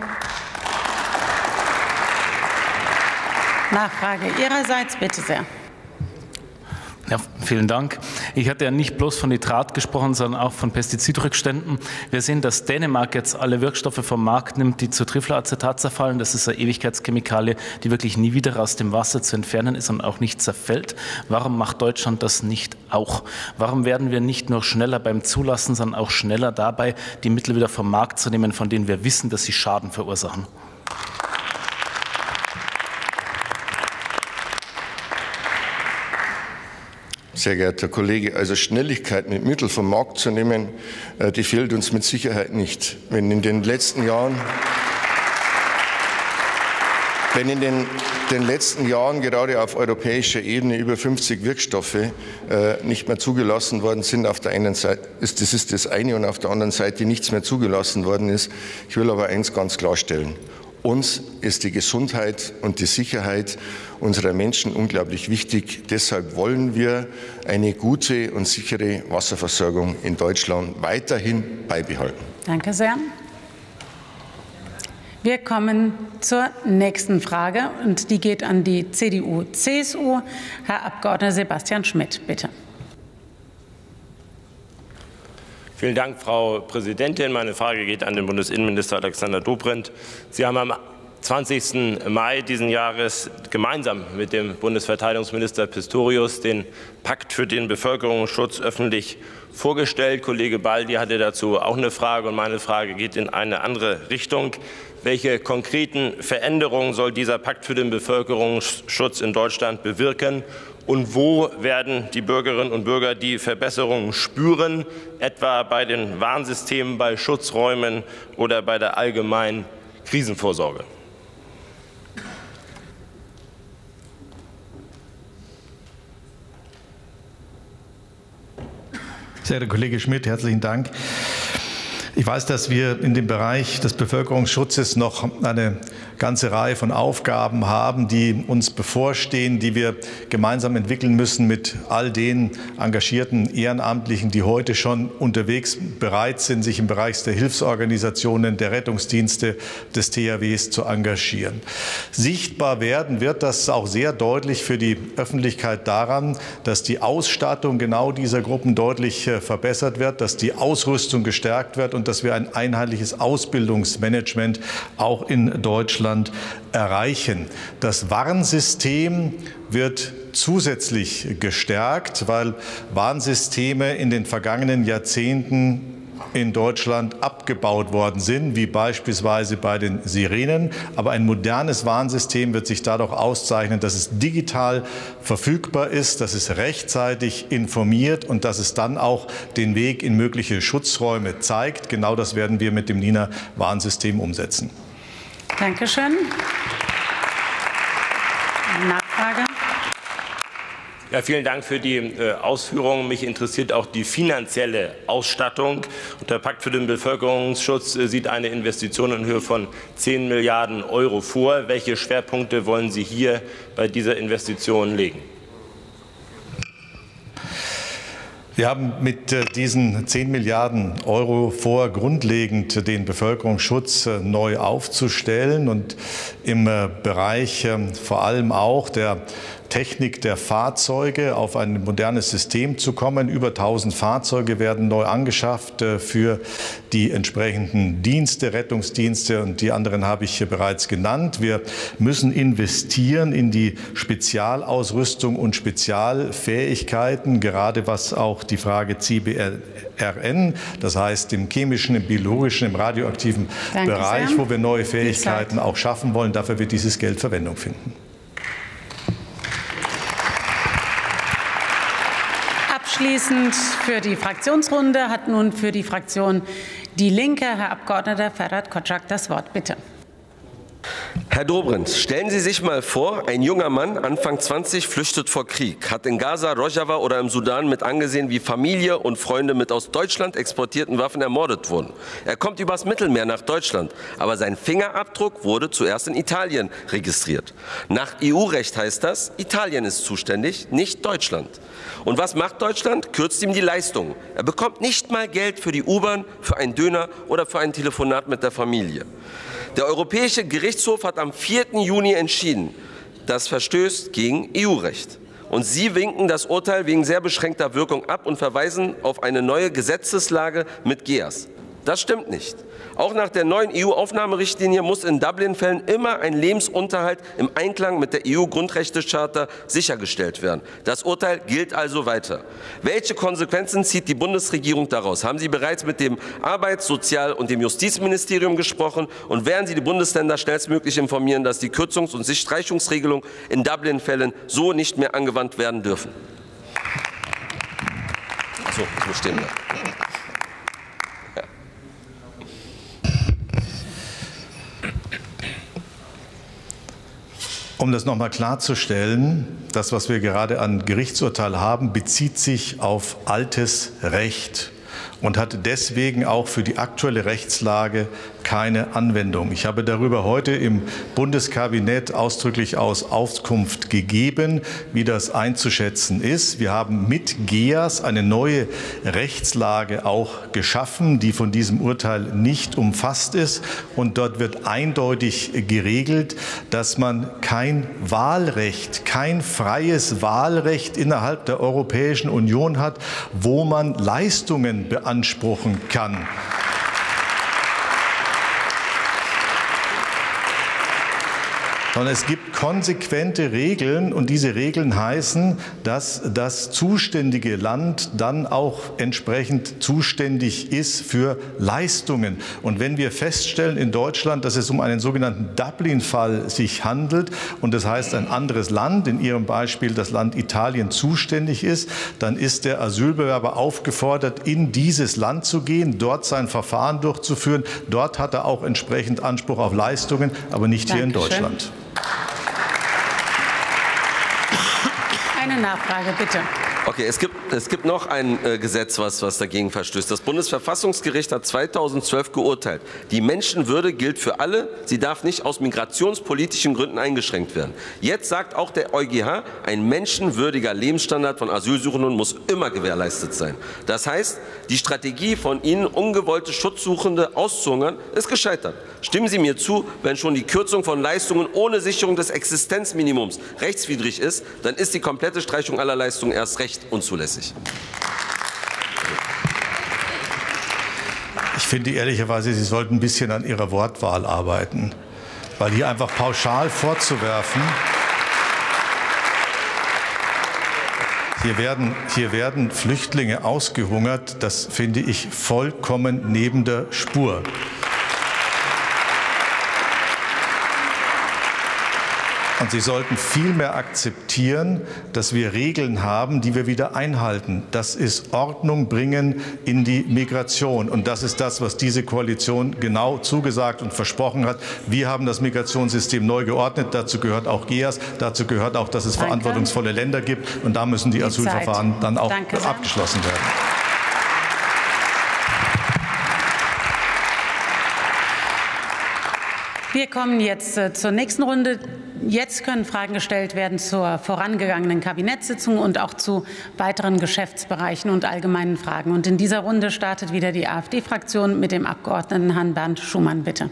Nachfrage Ihrerseits, bitte sehr. Ja, vielen Dank. Ich hatte ja nicht bloß von Nitrat gesprochen, sondern auch von Pestizidrückständen. Wir sehen, dass Dänemark jetzt alle Wirkstoffe vom Markt nimmt, die zu Trifluoracetat zerfallen. Das ist eine Ewigkeitschemikalie, die wirklich nie wieder aus dem Wasser zu entfernen ist und auch nicht zerfällt. Warum macht Deutschland das nicht auch? Warum werden wir nicht nur schneller beim Zulassen, sondern auch schneller dabei, die Mittel wieder vom Markt zu nehmen, von denen wir wissen, dass sie Schaden verursachen? Sehr geehrter Kollege, also Schnelligkeit mit Mitteln vom Markt zu nehmen, die fehlt uns mit Sicherheit nicht. Wenn in den letzten Jahren gerade auf europäischer Ebene über 50 Wirkstoffe nicht mehr zugelassen worden sind, auf der einen Seite das ist das eine und auf der anderen Seite nichts mehr zugelassen worden ist. Ich will aber eins ganz klarstellen. Uns ist die Gesundheit und die Sicherheit unserer Menschen unglaublich wichtig. Deshalb wollen wir eine gute und sichere Wasserversorgung in Deutschland weiterhin beibehalten. Danke sehr. Wir kommen zur nächsten Frage und die geht an die CDU-CSU. Herr Abgeordneter Sebastian Schmidt, bitte. Vielen Dank, Frau Präsidentin. Meine Frage geht an den Bundesinnenminister Alexander Dobrindt. Sie haben am 20. Mai diesen Jahres gemeinsam mit dem Bundesverteidigungsminister Pistorius den Pakt für den Bevölkerungsschutz öffentlich vorgestellt. Kollege Baldi hatte dazu auch eine Frage und meine Frage geht in eine andere Richtung. Welche konkreten Veränderungen soll dieser Pakt für den Bevölkerungsschutz in Deutschland bewirken? Und wo werden die Bürgerinnen und Bürger die Verbesserungen spüren, etwa bei den Warnsystemen, bei Schutzräumen oder bei der allgemeinen Krisenvorsorge? Sehr geehrter Kollege Schmidt, herzlichen Dank. Ich weiß, dass wir in dem Bereich des Bevölkerungsschutzes noch eine ganze Reihe von Aufgaben haben, die uns bevorstehen, die wir gemeinsam entwickeln müssen mit all den engagierten Ehrenamtlichen, die heute schon unterwegs bereit sind, sich im Bereich der Hilfsorganisationen, der Rettungsdienste, des THWs zu engagieren. Sichtbar werden wird das auch sehr deutlich für die Öffentlichkeit daran, dass die Ausstattung genau dieser Gruppen deutlich verbessert wird, dass die Ausrüstung gestärkt wird und dass wir ein einheitliches Ausbildungsmanagement auch in Deutschland erreichen. Das Warnsystem wird zusätzlich gestärkt, weil Warnsysteme in den vergangenen Jahrzehnten in Deutschland abgebaut worden sind, wie beispielsweise bei den Sirenen. Aber ein modernes Warnsystem wird sich dadurch auszeichnen, dass es digital verfügbar ist, dass es rechtzeitig informiert und dass es dann auch den Weg in mögliche Schutzräume zeigt. Genau das werden wir mit dem Nina-Warnsystem umsetzen. Dankeschön. Nachfrage. Ja, vielen Dank für die Ausführungen. Mich interessiert auch die finanzielle Ausstattung. Und der Pakt für den Bevölkerungsschutz sieht eine Investition in Höhe von 10 Milliarden € vor. Welche Schwerpunkte wollen Sie hier bei dieser Investition legen? Wir haben mit diesen 10 Milliarden Euro vor, grundlegend den Bevölkerungsschutz neu aufzustellen und im Bereich vor allem auch der Technik der Fahrzeuge auf ein modernes System zu kommen. Über 1000 Fahrzeuge werden neu angeschafft für die entsprechenden Dienste, Rettungsdienste, und die anderen habe ich bereits genannt. Wir müssen investieren in die Spezialausrüstung und Spezialfähigkeiten, gerade was auch die Frage CBRN, das heißt im chemischen, im biologischen, im radioaktiven Bereich, wo wir neue Fähigkeiten auch schaffen wollen. Dafür wird dieses Geld Verwendung finden. Abschließend für die Fraktionsrunde hat nun für die Fraktion Die Linke Herr Abgeordneter Ferhat Kotschak das Wort. Bitte. Herr Dobrindt, stellen Sie sich mal vor, ein junger Mann, Anfang 20, flüchtet vor Krieg, hat in Gaza, Rojava oder im Sudan mit angesehen, wie Familie und Freunde mit aus Deutschland exportierten Waffen ermordet wurden. Er kommt übers Mittelmeer nach Deutschland, aber sein Fingerabdruck wurde zuerst in Italien registriert. Nach EU-Recht heißt das, Italien ist zuständig, nicht Deutschland. Und was macht Deutschland? Kürzt ihm die Leistungen. Er bekommt nicht mal Geld für die U-Bahn, für einen Döner oder für ein Telefonat mit der Familie. Der Europäische Gerichtshof hat am 4. Juni entschieden, das verstößt gegen EU-Recht. Und Sie winken das Urteil wegen sehr beschränkter Wirkung ab und verweisen auf eine neue Gesetzeslage mit GEAS. Das stimmt nicht. Auch nach der neuen EU-Aufnahmerichtlinie muss in Dublin-Fällen immer ein Lebensunterhalt im Einklang mit der EU-Grundrechtecharta sichergestellt werden. Das Urteil gilt also weiter. Welche Konsequenzen zieht die Bundesregierung daraus? Haben Sie bereits mit dem Arbeits-, Sozial- und dem Justizministerium gesprochen? Und werden Sie die Bundesländer schnellstmöglich informieren, dass die Kürzungs- und Streichungsregelungen in Dublin-Fällen so nicht mehr angewandt werden dürfen? So, ich muss stehen bleiben. Um das noch mal klarzustellen, das, was wir gerade an Gerichtsurteil haben, bezieht sich auf altes Recht und hat deswegen auch für die aktuelle Rechtslage keine Anwendung. Ich habe darüber heute im Bundeskabinett ausdrücklich Auskunft gegeben, wie das einzuschätzen ist. Wir haben mit GEAS eine neue Rechtslage auch geschaffen, die von diesem Urteil nicht umfasst ist. Und dort wird eindeutig geregelt, dass man kein Wahlrecht, kein freies Wahlrecht innerhalb der Europäischen Union hat, wo man Leistungen beanspruchen kann. Sondern es gibt konsequente Regeln, und diese Regeln heißen, dass das zuständige Land dann auch entsprechend zuständig ist für Leistungen. Und wenn wir feststellen in Deutschland, dass es um einen sogenannten Dublin-Fall sich handelt, und das heißt, ein anderes Land, in Ihrem Beispiel das Land Italien, zuständig ist, dann ist der Asylbewerber aufgefordert, in dieses Land zu gehen, dort sein Verfahren durchzuführen. Dort hat er auch entsprechend Anspruch auf Leistungen, aber nicht hier in Deutschland. Eine Nachfrage, bitte. Okay, es gibt noch ein Gesetz, was dagegen verstößt. Das Bundesverfassungsgericht hat 2012 geurteilt, die Menschenwürde gilt für alle, sie darf nicht aus migrationspolitischen Gründen eingeschränkt werden. Jetzt sagt auch der EuGH, ein menschenwürdiger Lebensstandard von Asylsuchenden muss immer gewährleistet sein. Das heißt, die Strategie von Ihnen, ungewollte Schutzsuchende auszuhungern, ist gescheitert. Stimmen Sie mir zu, wenn schon die Kürzung von Leistungen ohne Sicherung des Existenzminimums rechtswidrig ist, dann ist die komplette Streichung aller Leistungen erst recht unzulässig. Ich finde ehrlicherweise, Sie sollten ein bisschen an Ihrer Wortwahl arbeiten, weil hier einfach pauschal vorzuwerfen, hier werden Flüchtlinge ausgehungert, das finde ich vollkommen neben der Spur. Und Sie sollten vielmehr akzeptieren, dass wir Regeln haben, die wir wieder einhalten. Das ist Ordnung bringen in die Migration. Und das ist das, was diese Koalition genau zugesagt und versprochen hat. Wir haben das Migrationssystem neu geordnet. Dazu gehört auch GEAS. Dazu gehört auch, dass es verantwortungsvolle Länder gibt. Und da müssen die Asylverfahren dann auch abgeschlossen werden. Wir kommen jetzt zur nächsten Runde. Jetzt können Fragen gestellt werden zur vorangegangenen Kabinettssitzung und auch zu weiteren Geschäftsbereichen und allgemeinen Fragen. Und in dieser Runde startet wieder die AfD-Fraktion mit dem Abgeordneten Herrn Bernd Schumann. Bitte.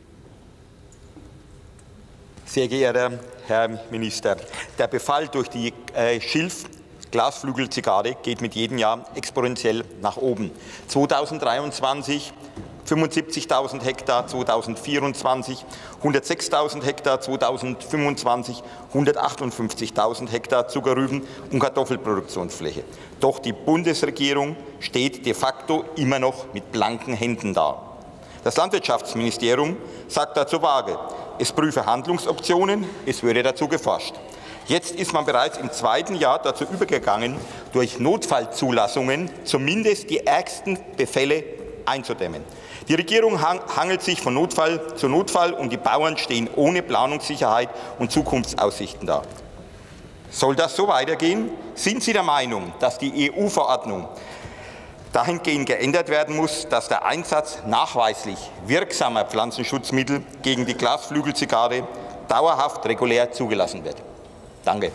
Sehr geehrter Herr Minister, der Befall durch die Schilf-Glasflügelzikade geht mit jedem Jahr exponentiell nach oben. 2023 75.000 Hektar, 2024 106.000 Hektar, 2025 158.000 Hektar Zuckerrüben- und Kartoffelproduktionsfläche. Doch die Bundesregierung steht de facto immer noch mit blanken Händen da. Das Landwirtschaftsministerium sagt dazu vage, es prüfe Handlungsoptionen, es würde dazu geforscht. Jetzt ist man bereits im zweiten Jahr dazu übergegangen, durch Notfallzulassungen zumindest die ärgsten Befälle einzudämmen. Die Regierung hangelt sich von Notfall zu Notfall und die Bauern stehen ohne Planungssicherheit und Zukunftsaussichten da. Soll das so weitergehen? Sind Sie der Meinung, dass die EU-Verordnung dahingehend geändert werden muss, dass der Einsatz nachweislich wirksamer Pflanzenschutzmittel gegen die Glasflügelzikade dauerhaft regulär zugelassen wird? Danke.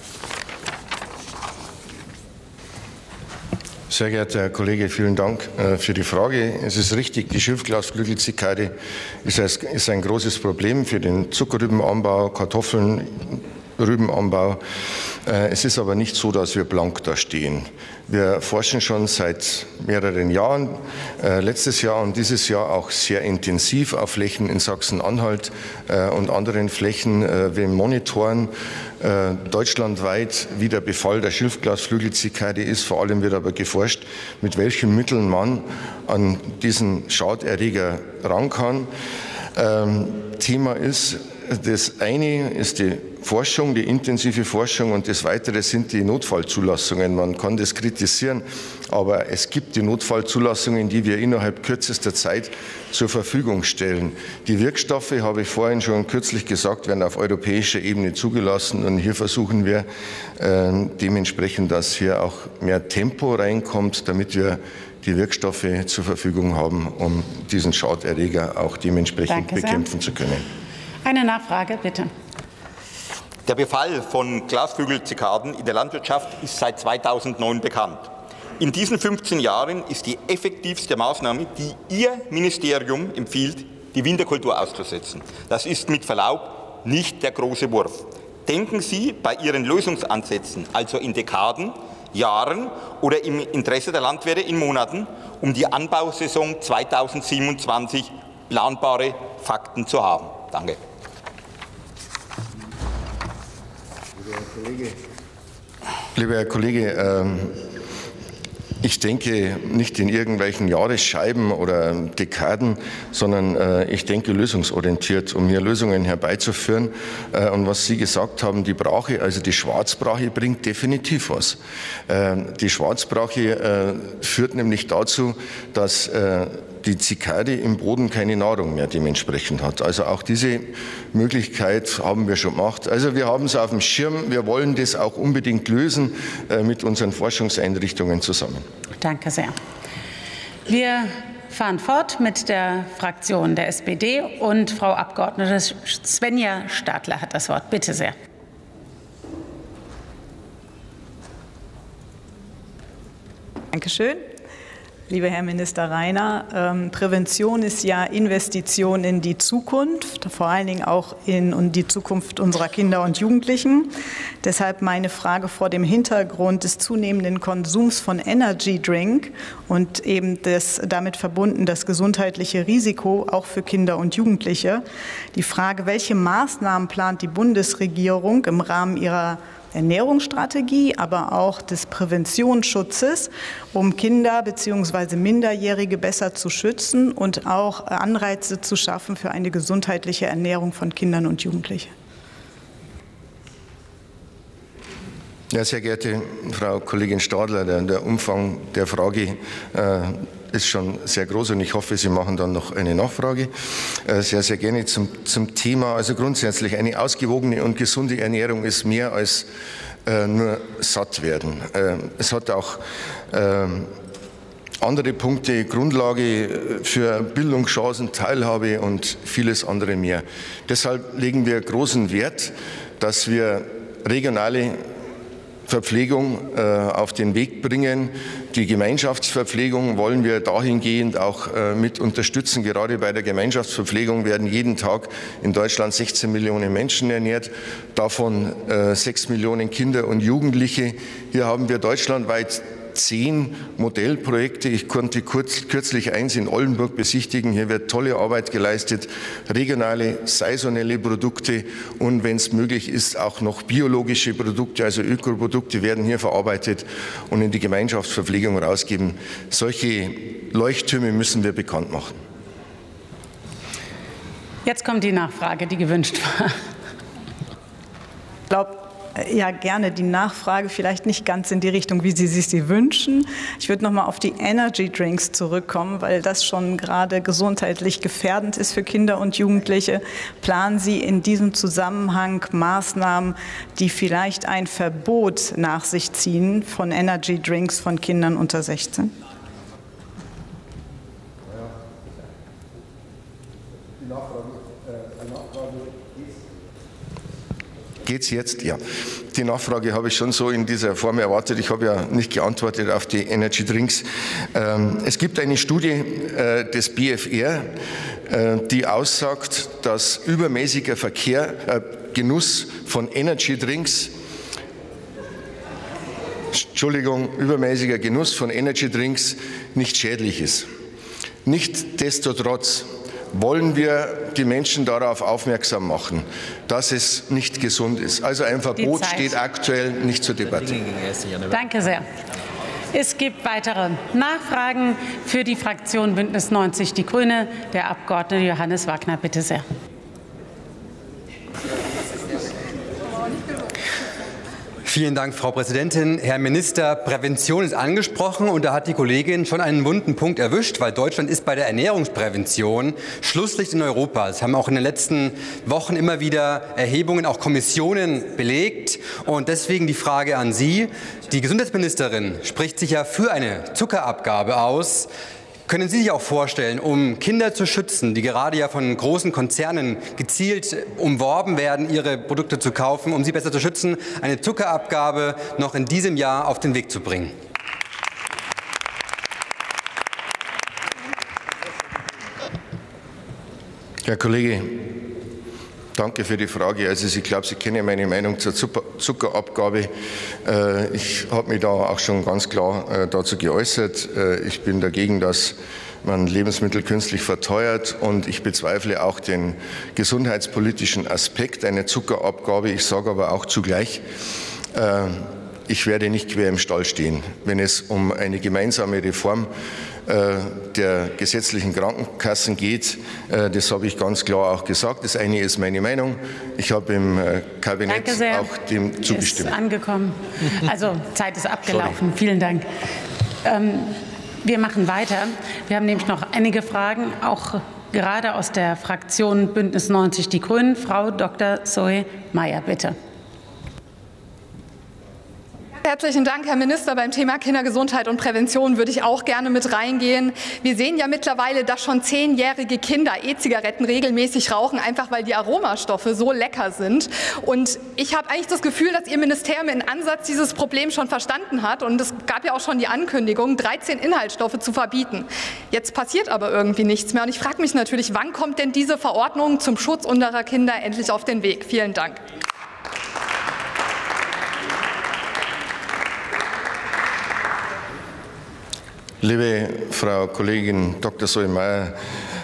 Sehr geehrter Herr Kollege, vielen Dank für die Frage. Es ist richtig, die Schilfglasflügelzikade ist ein großes Problem für den Zuckerrübenanbau, Kartoffeln, Rübenanbau. Es ist aber nicht so, dass wir blank da stehen. Wir forschen schon seit mehreren Jahren, letztes Jahr und dieses Jahr auch sehr intensiv auf Flächen in Sachsen-Anhalt und anderen Flächen. Wir monitoren deutschlandweit, wie der Befall der Schilfglasflügelzikade ist. Vor allem wird aber geforscht, mit welchen Mitteln man an diesen Schaderreger ran kann. Thema ist, das eine ist die Forschung, die intensive Forschung und das weitere sind die Notfallzulassungen. Man kann das kritisieren, aber es gibt die Notfallzulassungen, die wir innerhalb kürzester Zeit zur Verfügung stellen. Die Wirkstoffe, habe ich vorhin schon kürzlich gesagt, werden auf europäischer Ebene zugelassen und hier versuchen wir dementsprechend, dass hier auch mehr Tempo reinkommt, damit wir die Wirkstoffe zur Verfügung haben, um diesen Schaderreger auch dementsprechend bekämpfen zu können. Eine Nachfrage, bitte. Der Befall von Glasflügelzikaden in der Landwirtschaft ist seit 2009 bekannt. In diesen 15 Jahren ist die effektivste Maßnahme, die Ihr Ministerium empfiehlt, die Winterkultur auszusetzen. Das ist mit Verlaub nicht der große Wurf. Denken Sie bei Ihren Lösungsansätzen also in Dekaden, Jahren oder im Interesse der Landwirte in Monaten, um die Anbausaison 2027 planbare Fakten zu haben? Danke. Lieber Herr Kollege, ich denke nicht in irgendwelchen Jahresscheiben oder Dekaden, sondern ich denke lösungsorientiert, um hier Lösungen herbeizuführen. Und was Sie gesagt haben, die Brache, also die Schwarzbrache bringt definitiv was. Die Schwarzbrache führt nämlich dazu, dass die Zikade im Boden keine Nahrung mehr dementsprechend hat. Also auch diese Möglichkeit haben wir schon gemacht. Also wir haben es auf dem Schirm. Wir wollen das auch unbedingt lösen mit unseren Forschungseinrichtungen zusammen. Danke sehr. Wir fahren fort mit der Fraktion der SPD und Frau Abgeordnete Svenja Stadler hat das Wort. Bitte sehr. Dankeschön. Lieber Herr Minister Rainer, Prävention ist ja Investition in die Zukunft, vor allen Dingen auch in die Zukunft unserer Kinder und Jugendlichen. Deshalb meine Frage vor dem Hintergrund des zunehmenden Konsums von Energy Drink und eben damit verbunden das gesundheitliche Risiko auch für Kinder und Jugendliche. Die Frage, welche Maßnahmen plant die Bundesregierung im Rahmen ihrer Ernährungsstrategie, aber auch des Präventionsschutzes, um Kinder bzw. Minderjährige besser zu schützen und auch Anreize zu schaffen für eine gesundheitliche Ernährung von Kindern und Jugendlichen. Ja, sehr geehrte Frau Kollegin Stadler, der Umfang der Frage ist schon sehr groß und ich hoffe, Sie machen dann noch eine Nachfrage. Sehr, sehr gerne zum Thema. Also grundsätzlich eine ausgewogene und gesunde Ernährung ist mehr als nur satt werden. Es hat auch andere Punkte, Grundlage für Bildungschancen, Teilhabe und vieles andere mehr. Deshalb legen wir großen Wert, dass wir regionale Verpflegung auf den Weg bringen. Die Gemeinschaftsverpflegung wollen wir dahingehend auch mit unterstützen. Gerade bei der Gemeinschaftsverpflegung werden jeden Tag in Deutschland 16 Millionen Menschen ernährt, davon 6 Millionen Kinder und Jugendliche. Hier haben wir deutschlandweit 10 Modellprojekte. Ich konnte kürzlich eins in Oldenburg besichtigen. Hier wird tolle Arbeit geleistet, regionale, saisonelle Produkte und wenn es möglich ist, auch noch biologische Produkte, also Ökoprodukte werden hier verarbeitet und in die Gemeinschaftsverpflegung rausgeben. Solche Leuchttürme müssen wir bekannt machen. Jetzt kommt die Nachfrage, die gewünscht war. Ich glaube, ja, gerne die Nachfrage, vielleicht nicht ganz in die Richtung, wie Sie sich sie wünschen. Ich würde noch mal auf die Energy Drinks zurückkommen, weil das schon gerade gesundheitlich gefährdend ist für Kinder und Jugendliche. Planen Sie in diesem Zusammenhang Maßnahmen, die vielleicht ein Verbot nach sich ziehen von Energy Drinks von Kindern unter 16? Geht's jetzt? Ja. Die Nachfrage habe ich schon so in dieser Form erwartet. Ich habe ja nicht geantwortet auf die Energy Drinks. Es gibt eine Studie des BfR, die aussagt, dass übermäßiger Genuss von Energy Drinks, übermäßiger Genuss von Energy Drinks nicht schädlich ist. Nichtsdestotrotz wollen wir die Menschen darauf aufmerksam machen, dass es nicht gesund ist. Also ein Verbot steht aktuell nicht zur Debatte. Danke sehr. Es gibt weitere Nachfragen für die Fraktion Bündnis 90 Die Grüne. Der Abgeordnete Johannes Wagner, bitte sehr. Vielen Dank, Frau Präsidentin. Herr Minister, Prävention ist angesprochen und da hat die Kollegin schon einen wunden Punkt erwischt, weil Deutschland ist bei der Ernährungsprävention Schlusslicht in Europa. Das haben auch in den letzten Wochen immer wieder Erhebungen, auch Kommissionen belegt. Und deswegen die Frage an Sie. Die Gesundheitsministerin spricht sich ja für eine Zuckerabgabe aus. Können Sie sich auch vorstellen, um Kinder zu schützen, die gerade ja von großen Konzernen gezielt umworben werden, ihre Produkte zu kaufen, um sie besser zu schützen, eine Zuckerabgabe noch in diesem Jahr auf den Weg zu bringen? Herr Kollege, danke für die Frage. Also ich glaube, Sie kennen meine Meinung zur Zuckerabgabe. Ich habe mich da auch schon ganz klar dazu geäußert. Ich bin dagegen, dass man Lebensmittel künstlich verteuert und ich bezweifle auch den gesundheitspolitischen Aspekt einer Zuckerabgabe. Ich sage aber auch zugleich, ich werde nicht quer im Stall stehen, wenn es um eine gemeinsame Reform der gesetzlichen Krankenkassen geht. Das habe ich ganz klar auch gesagt. Das eine ist meine Meinung. Ich habe im Kabinett auch dem zugestimmt. Ist angekommen. Also Zeit ist abgelaufen. Vielen Dank. Wir machen weiter. Wir haben nämlich noch einige Fragen, auch gerade aus der Fraktion Bündnis 90 Die Grünen. Frau Dr. Zoe Mayer, bitte. Herzlichen Dank, Herr Minister. Beim Thema Kindergesundheit und Prävention würde ich auch gerne mit reingehen. Wir sehen ja mittlerweile, dass schon 10-jährige Kinder E-Zigaretten regelmäßig rauchen, einfach weil die Aromastoffe so lecker sind. Und ich habe eigentlich das Gefühl, dass Ihr Ministerium in Ansatz dieses Problem schon verstanden hat. Und es gab ja auch schon die Ankündigung, 13 Inhaltsstoffe zu verbieten. Jetzt passiert aber irgendwie nichts mehr. Und ich frage mich natürlich, wann kommt denn diese Verordnung zum Schutz unserer Kinder endlich auf den Weg? Vielen Dank. Liebe Frau Kollegin Dr. Zoe Mayer,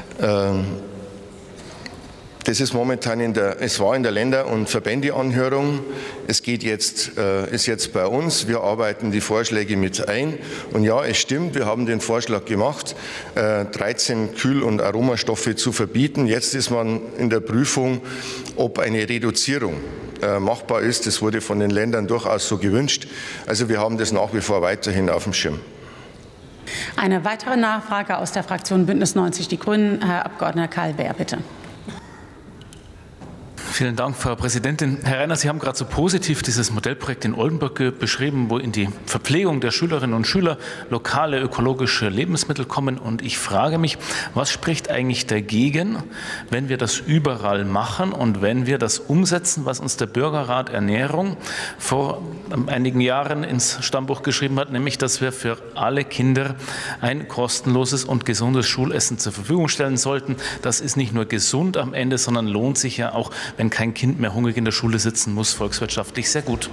das ist momentan es war in der Länder- und Verbändeanhörung. Es ist jetzt bei uns. Wir arbeiten die Vorschläge mit ein. Und ja, es stimmt, wir haben den Vorschlag gemacht, 13 Kühl- und Aromastoffe zu verbieten. Jetzt ist man in der Prüfung, ob eine Reduzierung machbar ist. Das wurde von den Ländern durchaus so gewünscht. Also wir haben das nach wie vor weiterhin auf dem Schirm. Eine weitere Nachfrage aus der Fraktion Bündnis 90 Die Grünen. Herr Abgeordneter Karl Behr, bitte. Vielen Dank, Frau Präsidentin. Herr Reiner, Sie haben gerade so positiv dieses Modellprojekt in Oldenburg beschrieben, wo in die Verpflegung der Schülerinnen und Schüler lokale ökologische Lebensmittel kommen. Und ich frage mich, was spricht eigentlich dagegen, wenn wir das überall machen und wenn wir das umsetzen, was uns der Bürgerrat Ernährung vor einigen Jahren ins Stammbuch geschrieben hat, nämlich, dass wir für alle Kinder ein kostenloses und gesundes Schulessen zur Verfügung stellen sollten. Das ist nicht nur gesund am Ende, sondern lohnt sich ja auch, wenn kein Kind mehr hungrig in der Schule sitzen muss, volkswirtschaftlich sehr gut.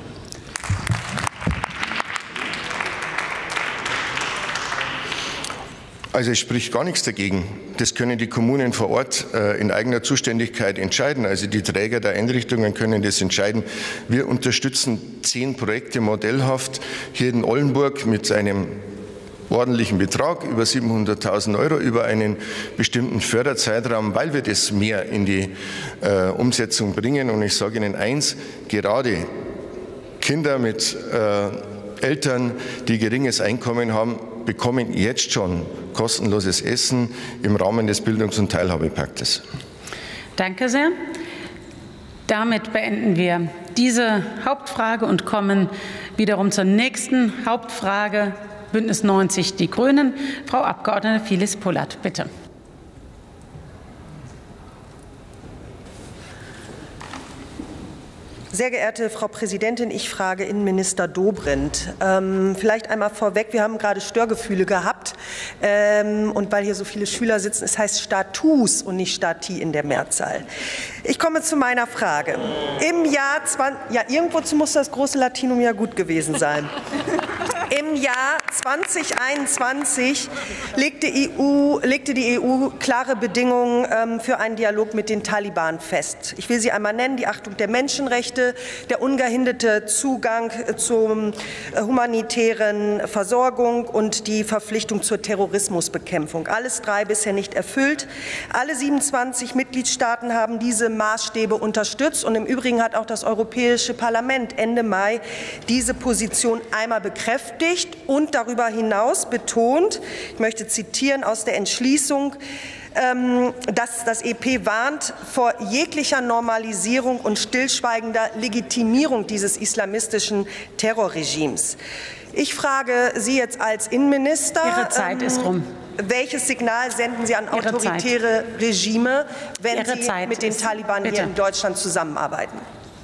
Also es spricht gar nichts dagegen. Das können die Kommunen vor Ort in eigener Zuständigkeit entscheiden. Also die Träger der Einrichtungen können das entscheiden. Wir unterstützen 10 Projekte modellhaft hier in Oldenburg mit einem ordentlichen Betrag, über 700.000 € über einen bestimmten Förderzeitraum, weil wir das mehr in die Umsetzung bringen. Und ich sage Ihnen eins, gerade Kinder mit Eltern, die geringes Einkommen haben, bekommen jetzt schon kostenloses Essen im Rahmen des Bildungs- und Teilhabepaktes. Danke sehr. Damit beenden wir diese Hauptfrage und kommen wiederum zur nächsten Hauptfrage. Bündnis 90 Die Grünen. Frau Abgeordnete Phyllis Pullert, bitte. Sehr geehrte Frau Präsidentin, ich frage Innenminister Dobrindt. Vielleicht einmal vorweg, wir haben gerade Störgefühle gehabt. Und weil hier so viele Schüler sitzen, es heißt Status und nicht Stati in der Mehrzahl. Ich komme zu meiner Frage. Im Jahr irgendwo muss das große Latinum ja gut gewesen sein. Im Jahr 2021 legte die EU klare Bedingungen für einen Dialog mit den Taliban fest. Ich will sie einmal nennen: die Achtung der Menschenrechte, der ungehinderte Zugang zur humanitären Versorgung und die Verpflichtung zur Terrorismusbekämpfung. Alles 3 bisher nicht erfüllt. Alle 27 Mitgliedstaaten haben diese Maßstäbe unterstützt. Und im Übrigen hat auch das Europäische Parlament Ende Mai diese Position einmal bekräftigt und darüber hinaus betont, ich möchte zitieren aus der Entschließung, dass das EP warnt vor jeglicher Normalisierung und stillschweigender Legitimierung dieses islamistischen Terrorregimes. Ich frage Sie jetzt als Innenminister, Ihre Zeit ist rum. Welches Signal senden Sie an autoritäre Regime, wenn Sie mit den Taliban hier in Deutschland zusammenarbeiten?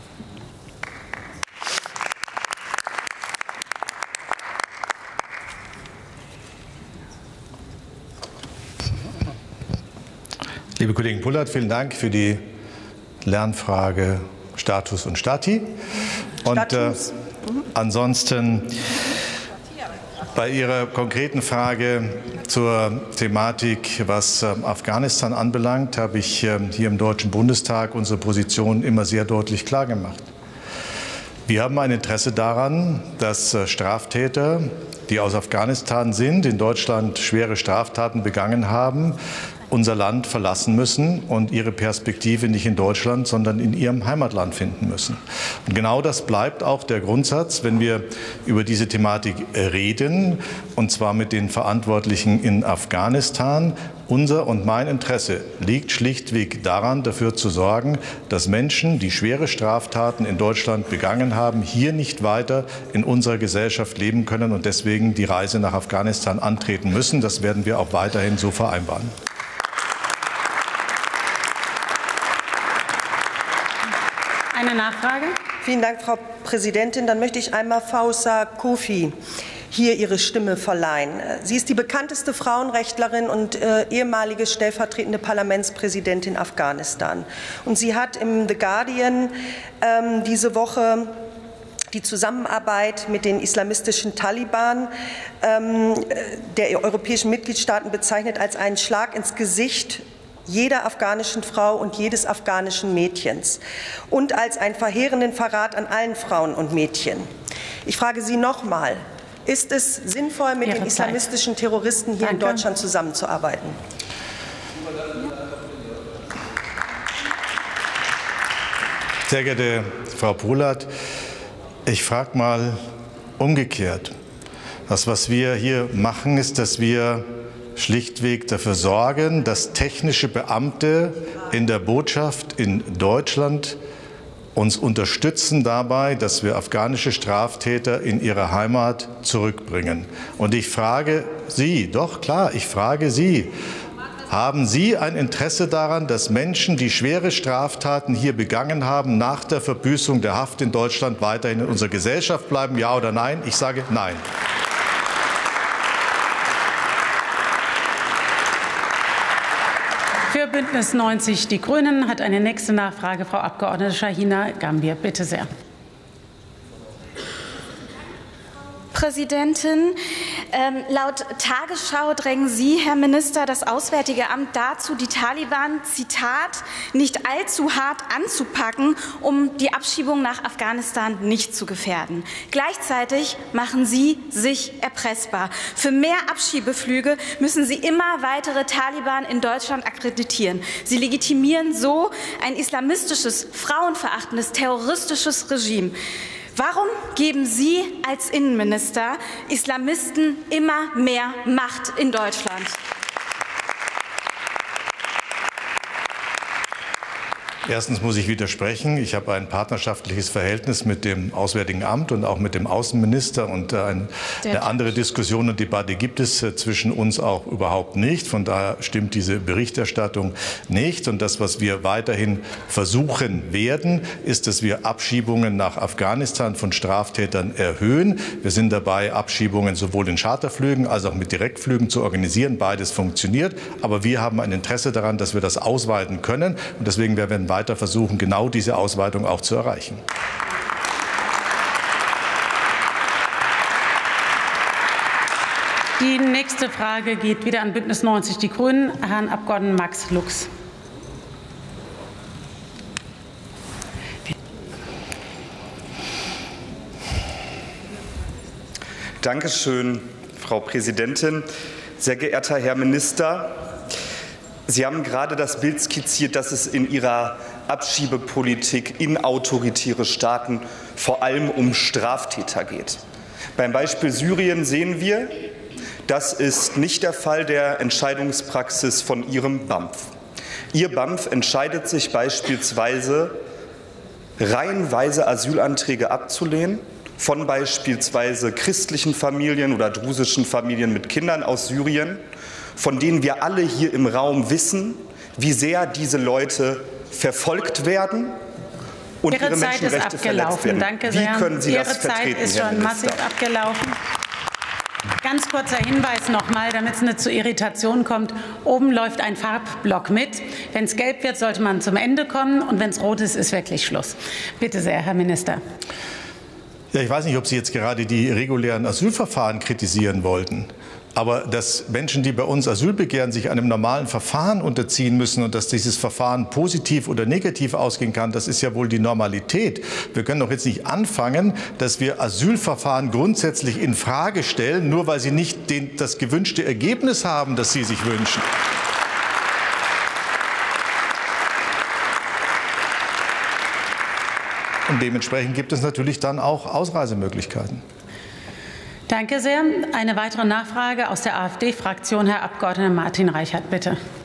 Liebe Kollegin Pullert, vielen Dank für die Lernfrage Status und Stati. Und ansonsten bei Ihrer konkreten Frage zur Thematik, was Afghanistan anbelangt, habe ich hier im Deutschen Bundestag unsere Position immer sehr deutlich klargemacht. Wir haben ein Interesse daran, dass Straftäter, die aus Afghanistan sind, in Deutschland schwere Straftaten begangen haben, unser Land verlassen müssen und ihre Perspektive nicht in Deutschland, sondern in ihrem Heimatland finden müssen. Und genau das bleibt auch der Grundsatz, wenn wir über diese Thematik reden, und zwar mit den Verantwortlichen in Afghanistan. Unser und mein Interesse liegt schlichtweg daran, dafür zu sorgen, dass Menschen, die schwere Straftaten in Deutschland begangen haben, hier nicht weiter in unserer Gesellschaft leben können und deswegen die Reise nach Afghanistan antreten müssen. Das werden wir auch weiterhin so vereinbaren. Eine Nachfrage? Vielen Dank, Frau Präsidentin. Dann möchte ich einmal Fausa Kofi hier ihre Stimme verleihen. Sie ist die bekannteste Frauenrechtlerin und ehemalige stellvertretende Parlamentspräsidentin Afghanistan. Und sie hat im The Guardian diese Woche die Zusammenarbeit mit den islamistischen Taliban der europäischen Mitgliedstaaten bezeichnet als einen Schlag ins Gesicht jeder afghanischen Frau und jedes afghanischen Mädchens und als einen verheerenden Verrat an allen Frauen und Mädchen. Ich frage Sie nochmal, ist es sinnvoll, mit den islamistischen Terroristen hier in Deutschland zusammenzuarbeiten? Sehr geehrte Frau Pullert, ich frage mal umgekehrt. Das, was wir hier machen, ist, dass wir schlichtweg dafür sorgen, dass technische Beamte in der Botschaft in Deutschland uns unterstützen dabei, dass wir afghanische Straftäter in ihre Heimat zurückbringen. Und ich frage Sie, doch klar, ich frage Sie, haben Sie ein Interesse daran, dass Menschen, die schwere Straftaten hier begangen haben, nach der Verbüßung der Haft in Deutschland weiterhin in unserer Gesellschaft bleiben? Ja oder nein? Ich sage nein. Für Bündnis 90 Die Grünen hat eine nächste Nachfrage Frau Abgeordnete Shahina Gambier. Bitte sehr. Präsidentin, laut Tagesschau drängen Sie, Herr Minister, das Auswärtige Amt dazu, die Taliban, Zitat, nicht allzu hart anzupacken, um die Abschiebung nach Afghanistan nicht zu gefährden. Gleichzeitig machen Sie sich erpressbar. Für mehr Abschiebeflüge müssen Sie immer weitere Taliban in Deutschland akkreditieren. Sie legitimieren so ein islamistisches, frauenverachtendes, terroristisches Regime. Warum geben Sie als Innenminister Islamisten immer mehr Macht in Deutschland? Erstens muss ich widersprechen. Ich habe ein partnerschaftliches Verhältnis mit dem Auswärtigen Amt und auch mit dem Außenminister. Und eine andere Diskussion und Debatte gibt es zwischen uns auch überhaupt nicht. Von daher stimmt diese Berichterstattung nicht. Und das, was wir weiterhin versuchen werden, ist, dass wir Abschiebungen nach Afghanistan von Straftätern erhöhen. Wir sind dabei, Abschiebungen sowohl in Charterflügen als auch mit Direktflügen zu organisieren. Beides funktioniert. Aber wir haben ein Interesse daran, dass wir das ausweiten können. Und deswegen werden wir weiter versuchen, genau diese Ausweitung auch zu erreichen. Die nächste Frage geht wieder an Bündnis 90 Die Grünen, Herrn Abgeordneten Max Lux. Dankeschön, Frau Präsidentin. Sehr geehrter Herr Minister, Sie haben gerade das Bild skizziert, dass es in Ihrer Abschiebepolitik in autoritäre Staaten vor allem um Straftäter geht. Beim Beispiel Syrien sehen wir, das ist nicht der Fall der Entscheidungspraxis von Ihrem BAMF. Ihr BAMF entscheidet sich beispielsweise, reihenweise Asylanträge abzulehnen, von beispielsweise christlichen Familien oder drusischen Familien mit Kindern aus Syrien, von denen wir alle hier im Raum wissen, wie sehr diese Leute verfolgt werden und ihre Menschenrechte verletzt werden. Danke sehr. Wie können Sie das vertreten, Ihre Zeit ist schon massiv abgelaufen. Ganz kurzer Hinweis nochmal, damit es nicht zu Irritation kommt. Oben läuft ein Farbblock mit. Wenn es gelb wird, sollte man zum Ende kommen. Und wenn es rot ist, ist wirklich Schluss. Bitte sehr, Herr Minister. Ja, ich weiß nicht, ob Sie jetzt gerade die regulären Asylverfahren kritisieren wollten. Aber dass Menschen, die bei uns Asyl begehren, sich einem normalen Verfahren unterziehen müssen und dass dieses Verfahren positiv oder negativ ausgehen kann, das ist ja wohl die Normalität. Wir können doch jetzt nicht anfangen, dass wir Asylverfahren grundsätzlich in Frage stellen, nur weil sie nicht das gewünschte Ergebnis haben, das Sie sich wünschen. Und dementsprechend gibt es natürlich dann auch Ausreisemöglichkeiten. Danke sehr. Eine weitere Nachfrage aus der AfD-Fraktion, Herr Abgeordneter Martin Reichert, bitte.